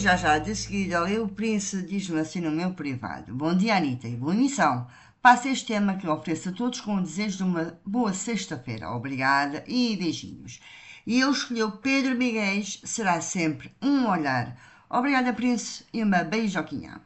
já já, de seguida, olha, o Prince diz-me assim no meu privado. Bom dia, Anitta, e boa emissão. Passo este tema que eu ofereço a todos com o desejo de uma boa sexta-feira. Obrigada e beijinhos. E ele escolheu Pedro Miguel, será sempre um olhar. Obrigada, Prince, e uma beijoquinha.